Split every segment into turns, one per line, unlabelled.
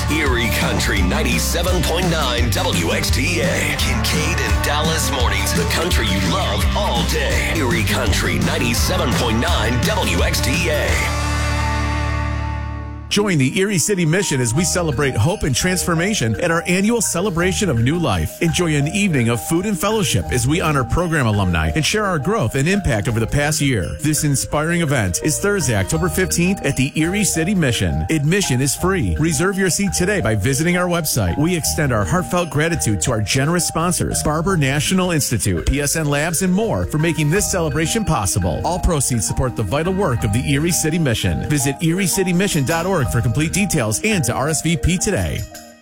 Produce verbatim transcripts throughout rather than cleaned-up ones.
Erie Country ninety-seven point nine W X T A. Kincaid and Dallas Mornings. The country you love all day. Erie Country ninety-seven point nine W X T A.
Join the Erie City Mission as we celebrate hope and transformation at our annual celebration of new life. Enjoy an evening of food and fellowship as we honor program alumni and share our growth and impact over the past year. This inspiring event is Thursday, October fifteenth at the Erie City Mission. Admission is free. Reserve your seat today by visiting our website. We extend our heartfelt gratitude to our generous sponsors, Barber National Institute, P S N Labs, and more for making this celebration possible. All proceeds support the vital work of the Erie City Mission. Visit erie city mission dot org for complete details and to R S V P today.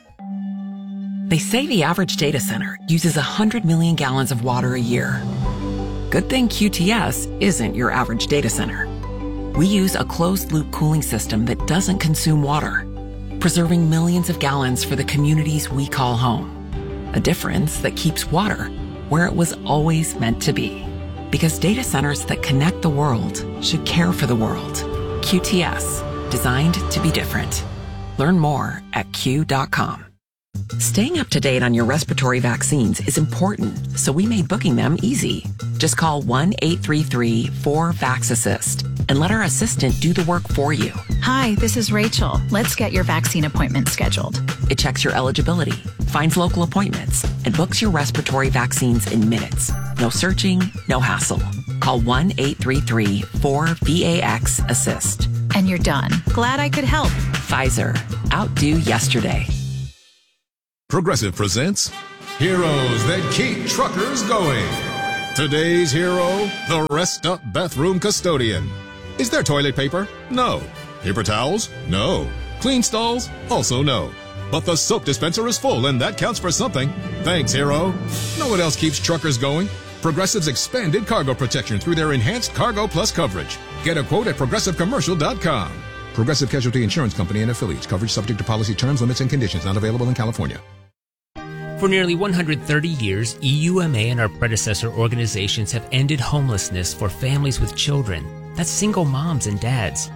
They say the average data center uses one hundred million gallons of water a year. Good thing Q T S isn't your average data center. We use a closed-loop cooling system that doesn't consume water, preserving millions of gallons for the communities we call home. A difference that keeps water where it was always meant to be. Because data centers that connect the world should care for the world. Q T S. Designed to be different. Learn more at Q dot com. Staying up to date on your respiratory vaccines is important, so we made booking them easy. Just call one eight three three four vax assist and let our assistant do the work for you.
Hi, this is Rachel. Let's get your vaccine appointment scheduled.
It checks your eligibility, finds local appointments, and books your respiratory vaccines in minutes. No searching, no hassle. Call one eight three three four vax assist.
And you're done. Glad I could help.
Pfizer. Outdo yesterday.
Progressive presents Heroes That Keep Truckers Going. Today's hero, the Rest Up Bathroom Custodian. Is there toilet paper? No. Paper towels? No. Clean stalls? Also no. But the soap dispenser is full, and that counts for something. Thanks, hero. Know what else keeps truckers going? Progressive's expanded cargo protection through their enhanced Cargo Plus coverage. Get a quote at progressive commercial dot com. Progressive Casualty Insurance Company and affiliates. Coverage subject to policy terms, limits, and conditions. Not available in California.
For nearly one hundred thirty years, E U M A and our predecessor organizations have ended homelessness for families with children. That's single moms and dads.